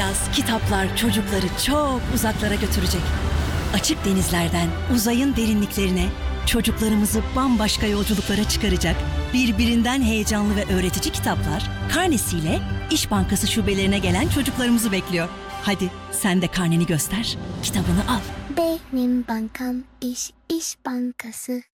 yaz kitaplar çocukları çok uzaklara götürecek. Açık denizlerden uzayın derinliklerine çocuklarımızı bambaşka yolculuklara çıkaracak birbirinden heyecanlı ve öğretici kitaplar karnesiyle İş Bankası şubelerine gelen çocuklarımızı bekliyor. Hadi sen de karneni göster, kitabını al. Benim bankam İş Bankası.